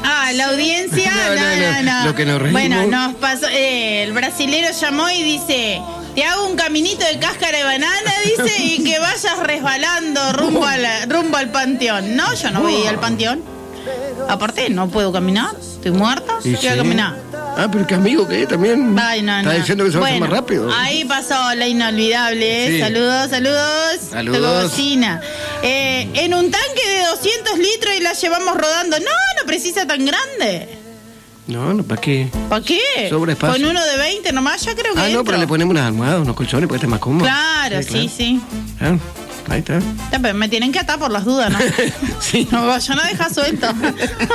La audiencia, no. Lo que nos reímos. Bueno, nos pasó, el brasilero llamó y dice, te hago un caminito de cáscara de banana, dice, y que vayas resbalando rumbo al panteón. No, yo no voy al panteón. Aparte, no puedo caminar, estoy muerta, ¿Y voy a sí? caminar. Pero qué amigo que es también. Ay, no. Está diciendo que se va a hacer más rápido. Ahí pasó la inolvidable. Sí. Saludos. Saludos. Cocina. En un tanque de 200 litros y la llevamos rodando. No precisa tan grande. No, ¿para qué? ¿Para qué? Sobra espacio. Con uno de 20 nomás, ya creo que No, entro. pero le ponemos unas almohadas, unos colchones para que esté más cómodo. Claro, sí. Ahí está. Me tienen que atar por las dudas, ¿no? Sí. No, yo no deja suelto.